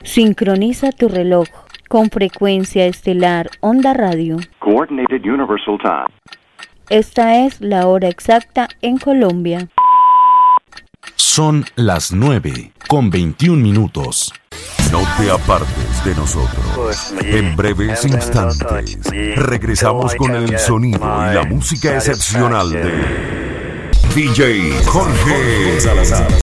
Sincroniza tu reloj con frecuencia estelar Onda Radio. Coordinated Universal Time. Esta es la hora exacta en Colombia. Son las 9:21. No te apartes de nosotros. En breves instantes regresamos con el sonido y la música excepcional de DJ Jorge Salazar.